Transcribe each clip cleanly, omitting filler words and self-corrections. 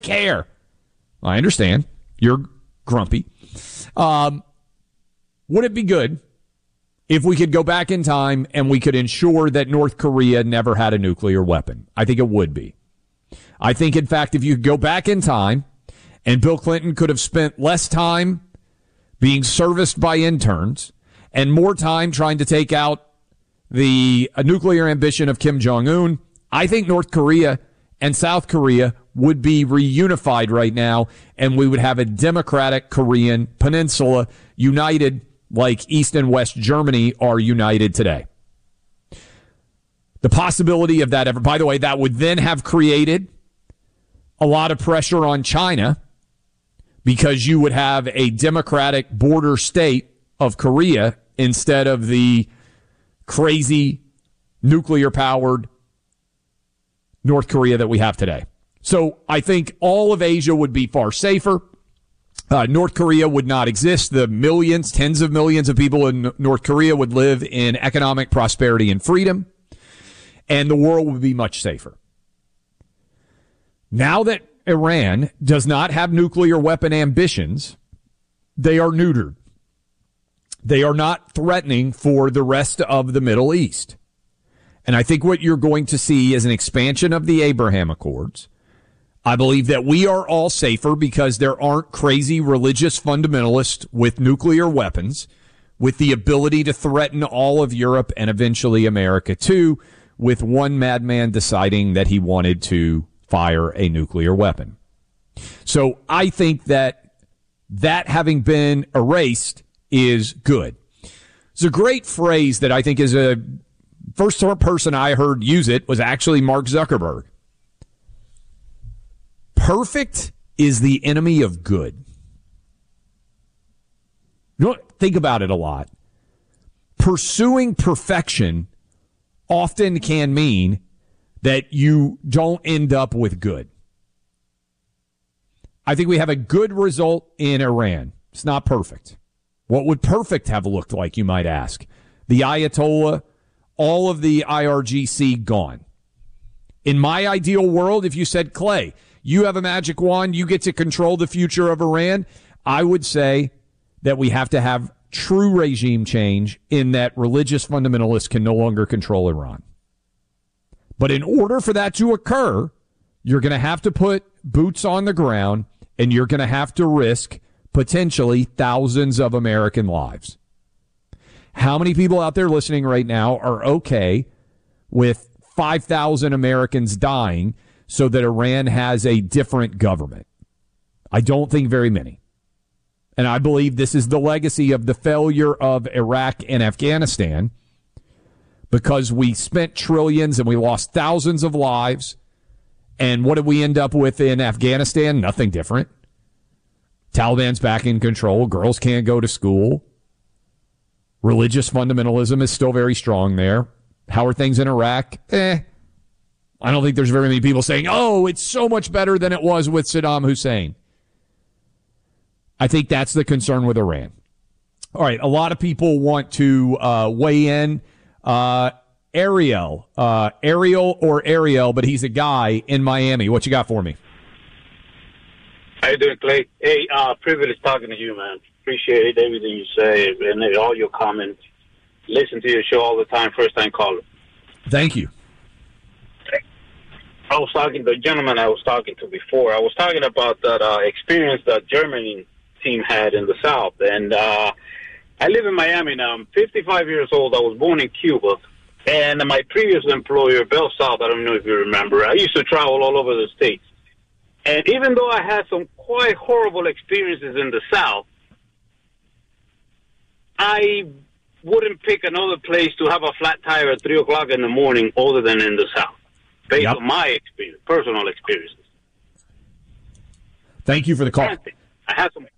care. I understand. You're grumpy. Would it be good if we could go back in time and we could ensure that North Korea never had a nuclear weapon? I think it would be. I think, in fact, if you could go back in time and Bill Clinton could have spent less time being serviced by interns and more time trying to take out the nuclear ambition of Kim Jong-un, I think North Korea and South Korea would be reunified right now, and we would have a democratic Korean peninsula united like East and West Germany are united today. The possibility of that ever, by the way, that would then have created a lot of pressure on China because you would have a democratic border state of Korea instead of the crazy nuclear-powered North Korea that we have today. So I think all of Asia would be far safer. North Korea would not exist. The millions, tens of millions of people in North Korea would live in economic prosperity and freedom, and the world would be much safer. Now that Iran does not have nuclear weapon ambitions, they are neutered. They are not threatening for the rest of the Middle East. And I think what you're going to see is an expansion of the Abraham Accords. I believe that we are all safer because there aren't crazy religious fundamentalists with nuclear weapons with the ability to threaten all of Europe and eventually America too, with one madman deciding that he wanted to fire a nuclear weapon. So I think that having been erased is good. It's a great phrase that I think is a first person I heard use it was actually Mark Zuckerberg. Perfect is the enemy of good. You don't think about it a lot. Pursuing perfection often can mean that you don't end up with good. I think we have a good result in Iran. It's not perfect. What would perfect have looked like, you might ask? The Ayatollah, all of the IRGC gone. In my ideal world, if you said, Clay, you have a magic wand, you get to control the future of Iran, I would say that we have to have true regime change in that religious fundamentalists can no longer control Iran. But in order for that to occur, you're going to have to put boots on the ground and you're going to have to risk potentially thousands of American lives. How many people out there listening right now are okay with 5,000 Americans dying so that Iran has a different government? I don't think very many. And I believe this is the legacy of the failure of Iraq and Afghanistan because we spent trillions and we lost thousands of lives. And what did we end up with in Afghanistan? Nothing different. Taliban's back in control. Girls can't go to school. Religious fundamentalism is still very strong there. How are things in Iraq? I don't think there's very many people saying, oh, it's so much better than it was with Saddam Hussein. I think that's the concern with Iran. All right, a lot of people want to weigh in. Ariel, but he's a guy in Miami. What you got for me? How you doing, Clay? Hey, privilege talking to you, man. Appreciate everything you say and all your comments. Listen to your show all the time, first-time caller. Thank you. I was talking to the gentleman I was talking to before. I was talking about that experience that Germany team had in the South. And I live in Miami now. I'm 55 years old. I was born in Cuba. And my previous employer, Bell South, I don't know if you remember, I used to travel all over the States. And even though I had some quite horrible experiences in the South, I wouldn't pick another place to have a flat tire at 3 o'clock in the morning other than in the South, based on my experience, personal experiences. Thank you for the call. I had some...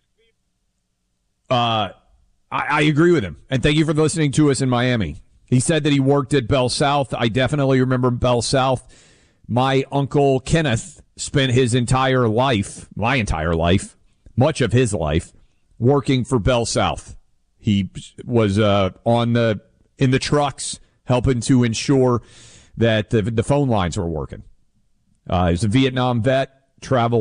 I agree with him, and thank you for listening to us in Miami. He said that he worked at Bell South. I definitely remember Bell South. My uncle Kenneth spent his entire life, much of his life, working for Bell South. He was in the trucks helping to ensure that the phone lines were working. He was a Vietnam vet, travel